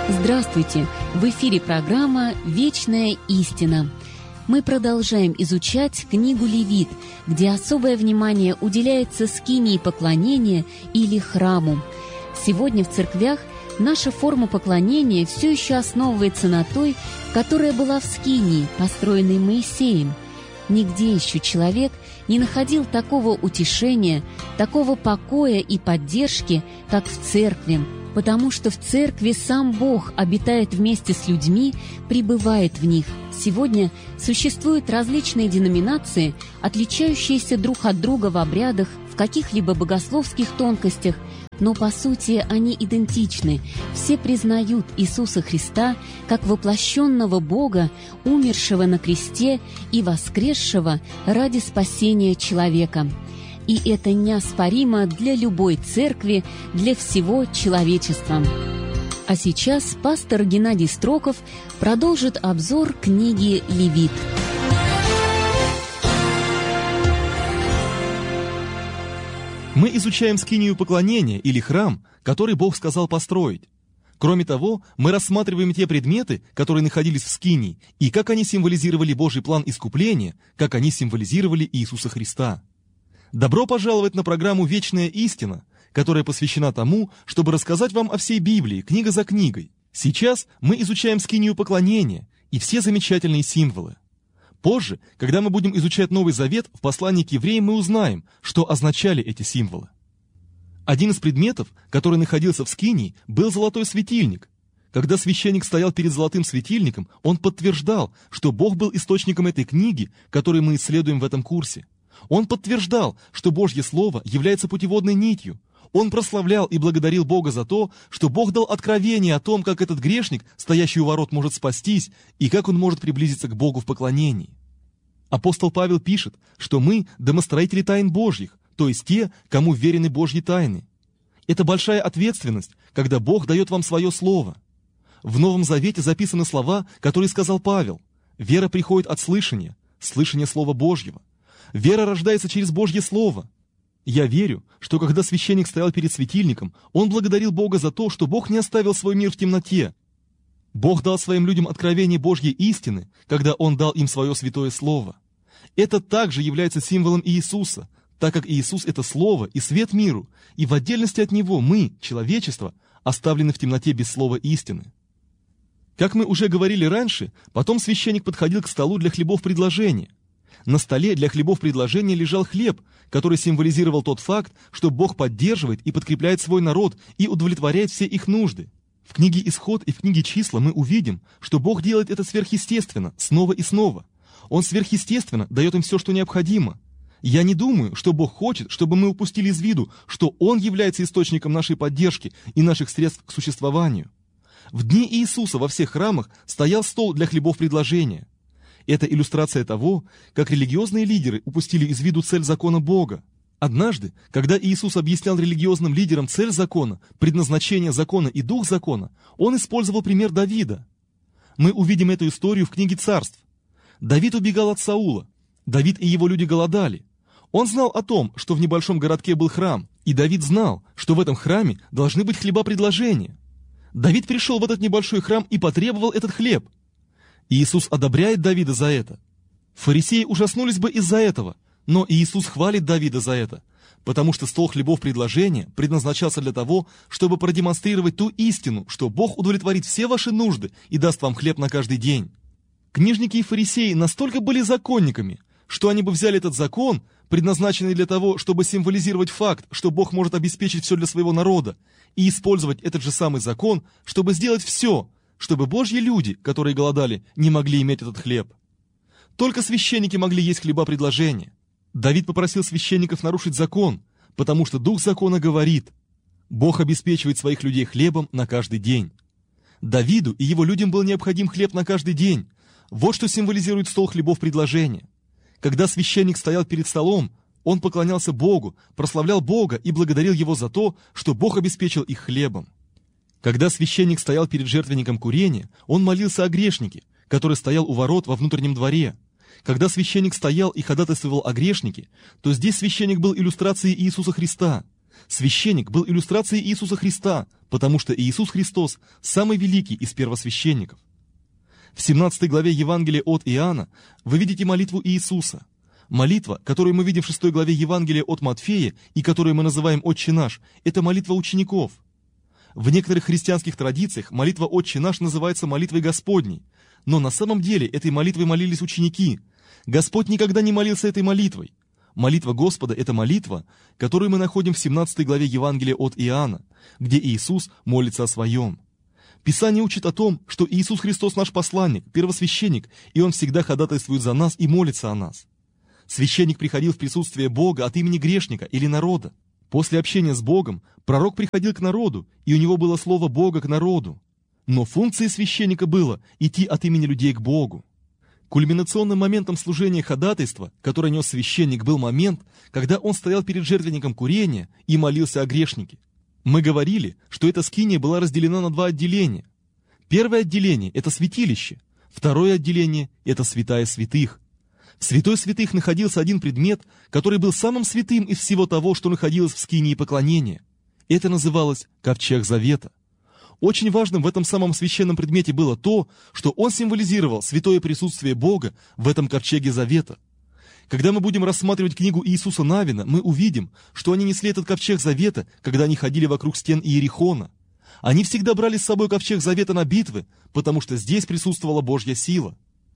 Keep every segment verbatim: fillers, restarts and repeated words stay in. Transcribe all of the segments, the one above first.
Здравствуйте! В эфире программа «Вечная истина». Мы продолжаем изучать книгу Левит, где особое внимание уделяется скинии поклонения или храму. Сегодня в церквях наша форма поклонения все еще основывается на той, которая была в скинии, построенной Моисеем. Нигде еще человек не находил такого утешения, такого покоя и поддержки, как в церкви, потому что в церкви сам Бог обитает вместе с людьми, пребывает в них. Сегодня существуют различные деноминации, отличающиеся друг от друга в обрядах, в каких-либо богословских тонкостях, но по сути они идентичны. Все признают Иисуса Христа как воплощенного Бога, умершего на кресте и воскресшего ради спасения человека. И это неоспоримо для любой церкви, для всего человечества. А сейчас пастор Геннадий Строков продолжит обзор книги Левит. Мы изучаем скинию поклонения или храм, который Бог сказал построить. Кроме того, мы рассматриваем те предметы, которые находились в скинии, и как они символизировали Божий план искупления, как они символизировали Иисуса Христа. Добро пожаловать на программу «Вечная истина», которая посвящена тому, чтобы рассказать вам о всей Библии, книга за книгой. Сейчас мы изучаем скинию поклонения и все замечательные символы. Позже, когда мы будем изучать Новый Завет, в послании к евреям мы узнаем, что означали эти символы. Один из предметов, который находился в скинии, был золотой светильник. Когда священник стоял перед золотым светильником, он подтверждал, что Бог был источником этой книги, которую мы исследуем в этом курсе. Он подтверждал, что Божье Слово является путеводной нитью. Он прославлял и благодарил Бога за то, что Бог дал откровение о том, как этот грешник, стоящий у ворот, может спастись, и как он может приблизиться к Богу в поклонении. Апостол Павел пишет, что мы домостроители тайн Божьих, то есть те, кому верены Божьи тайны. Это большая ответственность, когда Бог дает вам свое Слово. В Новом Завете записаны слова, которые сказал Павел. Вера приходит от слышания, слышания Слова Божьего. Вера рождается через Божье Слово. Я верю, что когда священник стоял перед светильником, он благодарил Бога за то, что Бог не оставил свой мир в темноте. Бог дал своим людям откровение Божьей истины, когда Он дал им свое святое Слово. Это также является символом Иисуса, так как Иисус — это Слово и свет миру, и в отдельности от Него мы, человечество, оставлены в темноте без слова истины. Как мы уже говорили раньше, потом священник подходил к столу для хлебов предложения. На столе для хлебов предложения лежал хлеб, который символизировал тот факт, что Бог поддерживает и подкрепляет свой народ и удовлетворяет все их нужды. В книге «Исход» и в книге «Числа» мы увидим, что Бог делает это сверхъестественно, снова и снова. Он сверхъестественно дает им все, что необходимо. Я не думаю, что Бог хочет, чтобы мы упустили из виду, что Он является источником нашей поддержки и наших средств к существованию. В дни Иисуса во всех храмах стоял стол для хлебов предложения. Это иллюстрация того, как религиозные лидеры упустили из виду цель закона Бога. Однажды, когда Иисус объяснял религиозным лидерам цель закона, предназначение закона и дух закона, Он использовал пример Давида. Мы увидим эту историю в книге Царств. Давид убегал от Саула. Давид и его люди голодали. Он знал о том, что в небольшом городке был храм, и Давид знал, что в этом храме должны быть хлеба предложения. Давид пришел в этот небольшой храм и потребовал этот хлеб. Иисус одобряет Давида за это. Фарисеи ужаснулись бы из-за этого, но Иисус хвалит Давида за это, потому что стол хлебов предложения предназначался для того, чтобы продемонстрировать ту истину, что Бог удовлетворит все ваши нужды и даст вам хлеб на каждый день. Книжники и фарисеи настолько были законниками, что они бы взяли этот закон, предназначенный для того, чтобы символизировать факт, что Бог может обеспечить все для своего народа, и использовать этот же самый закон, чтобы сделать все, чтобы Божьи люди, которые голодали, не могли иметь этот хлеб. Только священники могли есть хлеба предложения. Давид попросил священников нарушить закон, потому что дух закона говорит: Бог обеспечивает своих людей хлебом на каждый день. Давиду и его людям был необходим хлеб на каждый день. Вот что символизирует стол хлебов предложения. Когда священник стоял перед столом, он поклонялся Богу, прославлял Бога и благодарил Его за то, что Бог обеспечил их хлебом. Когда священник стоял перед жертвенником курения, он молился о грешнике, который стоял у ворот во внутреннем дворе. Когда священник стоял и ходатайствовал о грешнике, то здесь священник был иллюстрацией Иисуса Христа. Священник был иллюстрацией Иисуса Христа, потому что Иисус Христос самый великий из первосвященников. В семнадцатой главе Евангелия от Иоанна вы видите молитву Иисуса. Молитва, которую мы видим в шестой главе Евангелия от Матфея и которую мы называем «Отче наш», это молитва учеников. В некоторых христианских традициях молитва «Отче наш» называется молитвой Господней, но на самом деле этой молитвой молились ученики. Господь никогда не молился этой молитвой. Молитва Господа – это молитва, которую мы находим в семнадцатой главе Евангелия от Иоанна, где Иисус молится о своем. Писание учит о том, что Иисус Христос наш посланник, первосвященник, и Он всегда ходатайствует за нас и молится о нас. Священник приходил в присутствие Бога от имени грешника или народа. После общения с Богом пророк приходил к народу, и у него было слово Бога к народу. Но функцией священника было идти от имени людей к Богу. Кульминационным моментом служения ходатайства, который нес священник, был момент, когда он стоял перед жертвенником курения и молился о грешнике. Мы говорили, что эта скиния была разделена на два отделения. Первое отделение – это святилище, второе отделение – это святая святых. В святой святых находился один предмет, который был самым святым из всего того, что находилось в скинии поклонения. Это называлось ковчег завета. Очень важным в этом самом священном предмете было то, что он символизировал святое присутствие Бога в этом ковчеге завета. Когда мы будем рассматривать книгу Иисуса Навина, мы увидим, что они несли этот ковчег завета, когда они ходили вокруг стен Иерихона. Они всегда брали с собой ковчег завета на битвы, потому что здесь присутствовала Божья сила.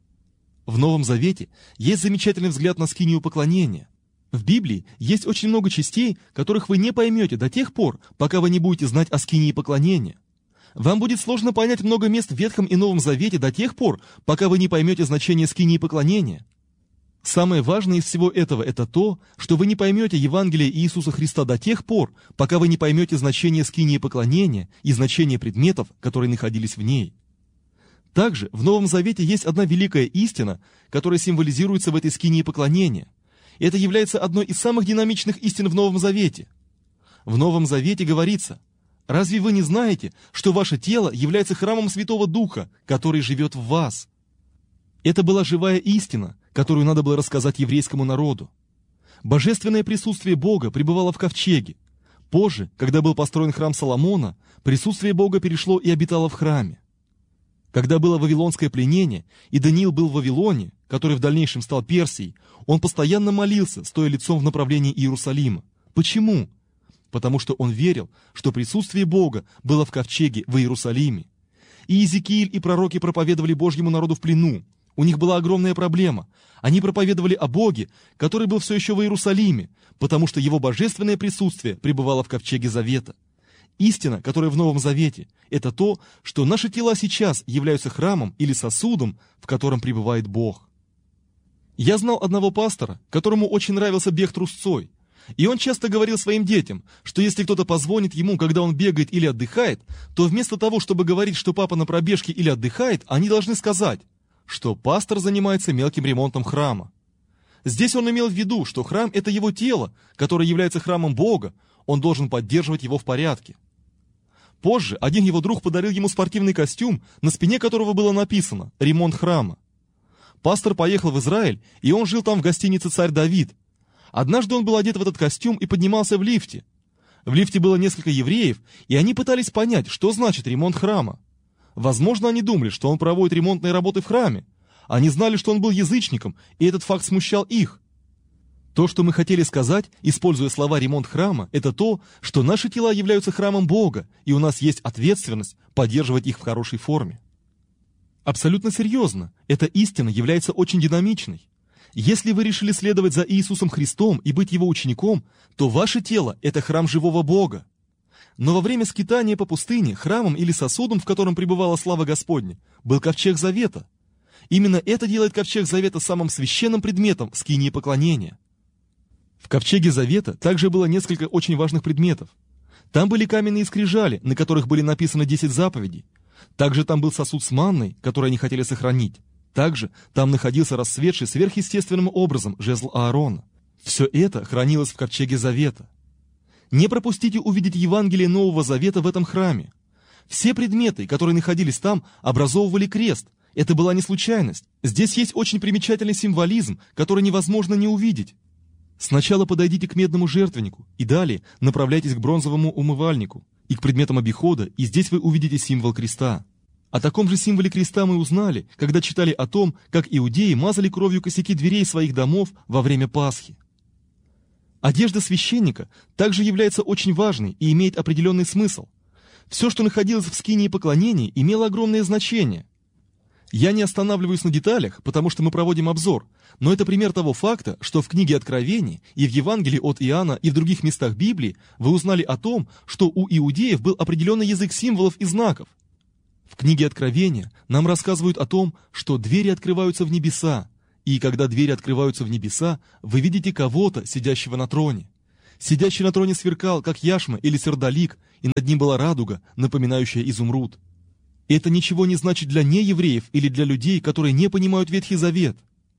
В Новом Завете есть замечательный взгляд на скинию поклонения. В Библии есть очень много частей, которых вы не поймете до тех пор, пока вы не будете знать о скинии поклонения. Вам будет сложно понять много мест в Ветхом и Новом Завете до тех пор, пока вы не поймете значение скинии поклонения. Самое важное из всего этого – это то, что вы не поймете Евангелие Иисуса Христа до тех пор, пока вы не поймете значение скинии поклонения и значение предметов, которые находились в ней. Также в Новом Завете есть одна великая истина, которая символизируется в этой скинии поклонения. И это является одной из самых динамичных истин в Новом Завете. В Новом Завете говорится: «Разве вы не знаете, что ваше тело является храмом Святого Духа, который живет в вас?» Это была живая истина, которую надо было рассказать еврейскому народу. Божественное присутствие Бога пребывало в ковчеге. Позже, когда был построен храм Соломона, присутствие Бога перешло и обитало в храме. Когда было вавилонское пленение, и Даниил был в Вавилоне, который в дальнейшем стал Персией, он постоянно молился, стоя лицом в направлении Иерусалима. Почему? Потому что он верил, что присутствие Бога было в ковчеге в Иерусалиме. И Иезекииль и пророки проповедовали Божьему народу в плену. У них была огромная проблема. Они проповедовали о Боге, который был все еще в Иерусалиме, потому что его божественное присутствие пребывало в ковчеге завета. Истина, которая в Новом Завете, это то, что наши тела сейчас являются храмом или сосудом, в котором пребывает Бог. Я знал одного пастора, которому очень нравился бег трусцой. И он часто говорил своим детям, что если кто-то позвонит ему, когда он бегает или отдыхает, то вместо того, чтобы говорить, что папа на пробежке или отдыхает, они должны сказать, что пастор занимается мелким ремонтом храма. Здесь он имел в виду, что храм – это его тело, которое является храмом Бога, он должен поддерживать его в порядке. Позже один его друг подарил ему спортивный костюм, на спине которого было написано «Ремонт храма». Пастор поехал в Израиль, и он жил там в гостинице «Царь Давид». Однажды он был одет в этот костюм и поднимался в лифте. В лифте было несколько евреев, и они пытались понять, что значит ремонт храма. Возможно, они думали, что он проводит ремонтные работы в храме. Они знали, что он был язычником, и этот факт смущал их. То, что мы хотели сказать, используя слова «ремонт храма», это то, что наши тела являются храмом Бога, и у нас есть ответственность поддерживать их в хорошей форме. Абсолютно серьезно, эта истина является очень динамичной. Если вы решили следовать за Иисусом Христом и быть Его учеником, то ваше тело – это храм живого Бога. Но во время скитания по пустыне храмом или сосудом, в котором пребывала слава Господня, был ковчег завета. Именно это делает ковчег завета самым священным предметом в скинии поклонения. В ковчеге завета также было несколько очень важных предметов. Там были каменные скрижали, на которых были написаны десять заповедей. Также там был сосуд с манной, который они хотели сохранить. Также там находился расцветший сверхъестественным образом жезл Аарона. Все это хранилось в ковчеге завета. Не пропустите увидеть Евангелие Нового Завета в этом храме. Все предметы, которые находились там, образовывали крест. Это была не случайность. Здесь есть очень примечательный символизм, который невозможно не увидеть. Сначала подойдите к медному жертвеннику и далее направляйтесь к бронзовому умывальнику. и к предметам обихода, и здесь вы увидите символ креста. О таком же символе креста мы узнали, когда читали о том, как иудеи мазали кровью косяки дверей своих домов во время Пасхи. Одежда священника также является очень важной и имеет определенный смысл. Все, что находилось в скинии поклонения, имело огромное значение. Я не останавливаюсь на деталях, потому что мы проводим обзор, но это пример того факта, что в книге Откровений и в Евангелии от Иоанна и в других местах Библии вы узнали о том, что у иудеев был определенный язык символов и знаков. В книге Откровения нам рассказывают о том, что двери открываются в небеса, и когда двери открываются в небеса, вы видите кого-то, сидящего на троне. Сидящий на троне сверкал, как яшма или сердолик, и над ним была радуга, напоминающая изумруд. Это ничего не значит для неевреев или для людей, которые не понимают Ветхий Завет.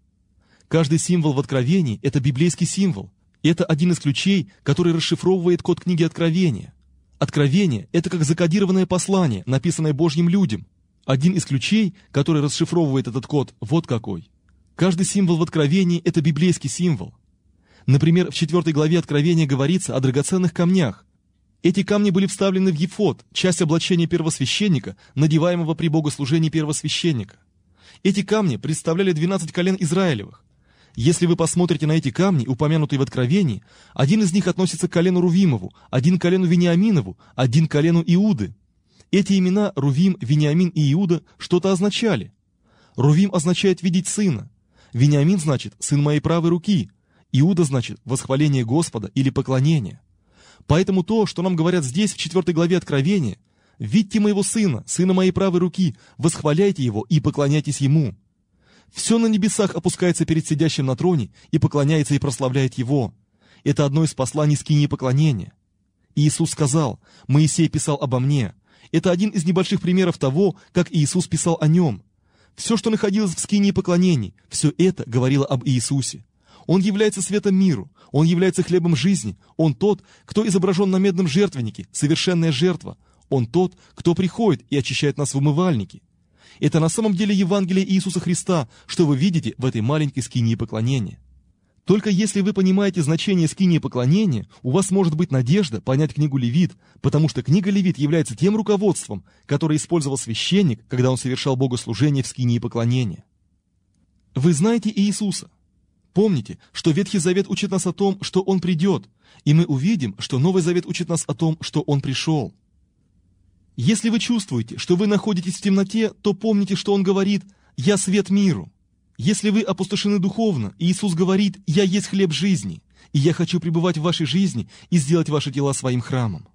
Каждый символ в Откровении – это библейский символ. Это один из ключей, который расшифровывает код книги Откровения. Откровение – это как закодированное послание, написанное Божьим людям. Один из ключей, который расшифровывает этот код, вот какой. Каждый символ в Откровении – это библейский символ. Например, в четвертой главе Откровения говорится о драгоценных камнях. Эти камни были вставлены в ефод, часть облачения первосвященника, надеваемого при богослужении первосвященника. Эти камни представляли двенадцать колен Израилевых. Если вы посмотрите на эти камни, упомянутые в Откровении, один из них относится к колену Рувимову, один к колену Вениаминову, один к колену Иуды. Эти имена Рувим, Вениамин и Иуда что-то означали. Рувим означает «видеть сына». Вениамин значит «сын моей правой руки». Иуда значит «восхваление Господа» или «поклонение». Поэтому то, что нам говорят здесь, в четвертой главе Откровения, «Видьте моего сына, сына моей правой руки, восхваляйте его и поклоняйтесь ему». Все на небесах опускается перед сидящим на троне и поклоняется и прославляет его. Это одно из посланий скинии поклонения. И Иисус сказал: «Моисей писал обо мне». Это один из небольших примеров того, как Иисус писал о нем. Все, что находилось в скинии поклонений, все это говорило об Иисусе. Он является светом миру, Он является хлебом жизни, Он тот, кто изображен на медном жертвеннике, совершенная жертва. Он тот, кто приходит и очищает нас в умывальнике. Это на самом деле Евангелие Иисуса Христа, что вы видите в этой маленькой скинии поклонения. Только если вы понимаете значение скинии поклонения, у вас может быть надежда понять книгу Левит, потому что книга Левит является тем руководством, которое использовал священник, когда он совершал богослужение в скинии поклонения. Вы знаете Иисуса. Помните, что Ветхий Завет учит нас о том, что Он придет, и мы увидим, что Новый Завет учит нас о том, что Он пришел. Если вы чувствуете, что вы находитесь в темноте, то помните, что Он говорит: «Я свет миру». Если вы опустошены духовно, Иисус говорит: «Я есть хлеб жизни, и я хочу пребывать в вашей жизни и сделать ваши тела своим храмом».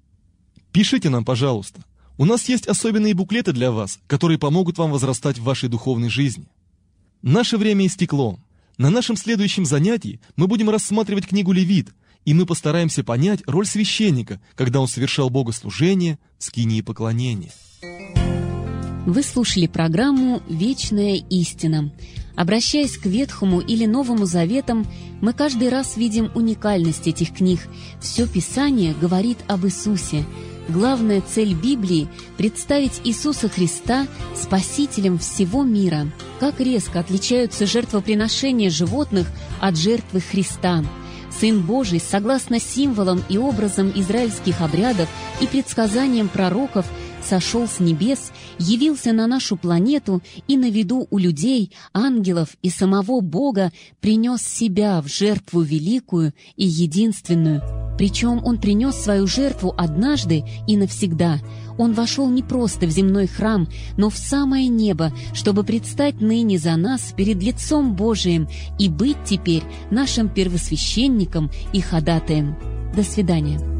Пишите нам, пожалуйста. У нас есть особенные буклеты для вас, которые помогут вам возрастать в вашей духовной жизни. Наше время истекло. На нашем следующем занятии мы будем рассматривать книгу Левит, и мы постараемся понять роль священника, когда он совершал богослужение в скинии поклонения. Вы слушали программу «Вечная истина». Обращаясь к Ветхому или Новому Заветам, мы каждый раз видим уникальность этих книг. Все Писание говорит об Иисусе. Главная цель Библии – представить Иисуса Христа Спасителем всего мира. Как резко отличаются жертвоприношения животных от жертвы Христа. Сын Божий, согласно символам и образам израильских обрядов и предсказаниям пророков, сошел с небес, явился на нашу планету и на виду у людей, ангелов и самого Бога принес себя в жертву великую и единственную. Причем Он принес свою жертву однажды и навсегда. Он вошел не просто в земной храм, но в самое небо, чтобы предстать ныне за нас перед лицом Божиим и быть теперь нашим первосвященником и ходатаем. До свидания.